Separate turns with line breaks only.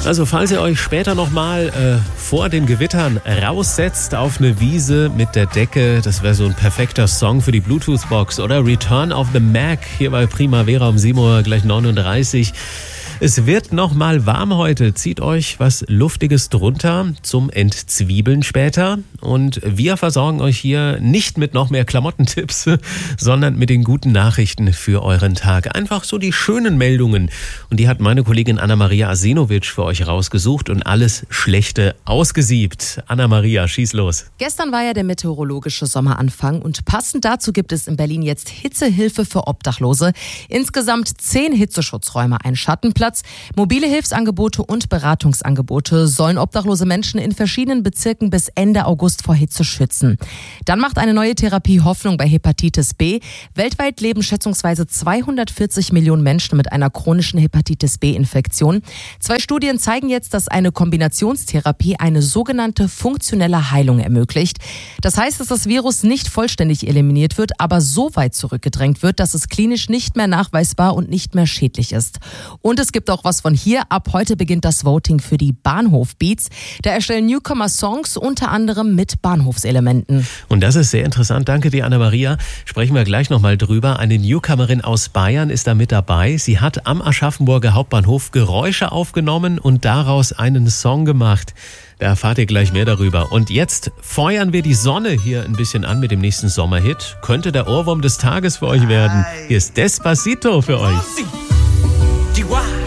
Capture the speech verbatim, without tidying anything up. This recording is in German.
Also falls ihr euch später nochmal äh, vor den Gewittern raussetzt auf eine Wiese mit der Decke, das wäre so ein perfekter Song für die Bluetooth-Box. Oder Return of the Mac hier bei Primavera um sieben Uhr gleich neununddreißig. Es wird noch mal warm heute. Zieht euch was Luftiges drunter zum Entzwiebeln später. Und wir versorgen euch hier nicht mit noch mehr Klamottentipps, sondern mit den guten Nachrichten für euren Tag. Einfach so die schönen Meldungen. Und die hat meine Kollegin Anna-Maria Asenovic für euch rausgesucht und alles Schlechte ausgesiebt. Anna-Maria, schieß los.
Gestern war ja der meteorologische Sommeranfang und passend dazu gibt es in Berlin jetzt Hitzehilfe für Obdachlose. Insgesamt zehn Hitzeschutzräume, ein Schattenplatz, mobile Hilfsangebote und Beratungsangebote sollen obdachlose Menschen in verschiedenen Bezirken bis Ende August vor Hitze schützen. Dann macht eine neue Therapie Hoffnung bei Hepatitis B. Weltweit leben schätzungsweise zweihundertvierzig Millionen Menschen mit einer chronischen Hepatitis B-Infektion. Zwei Studien zeigen jetzt, dass eine Kombinationstherapie eine sogenannte funktionelle Heilung ermöglicht. Das heißt, dass das Virus nicht vollständig eliminiert wird, aber so weit zurückgedrängt wird, dass es klinisch nicht mehr nachweisbar und nicht mehr schädlich ist. Und es gibt auch was von hier. Ab heute beginnt das Voting für die Bahnhof-Beats. Da erstellen Newcomer Songs unter anderem mit Bahnhofselementen.
Und das ist sehr interessant. Danke dir, Anna-Maria. Sprechen wir gleich nochmal drüber. Eine Newcomerin aus Bayern ist da mit dabei. Sie hat am Aschaffenburger Hauptbahnhof Geräusche aufgenommen und daraus einen Song gemacht. Da erfahrt ihr gleich mehr darüber. Und jetzt feuern wir die Sonne hier ein bisschen an mit dem nächsten Sommerhit. Könnte der Ohrwurm des Tages für euch werden. Hier ist Despacito für euch.
Chihuahua.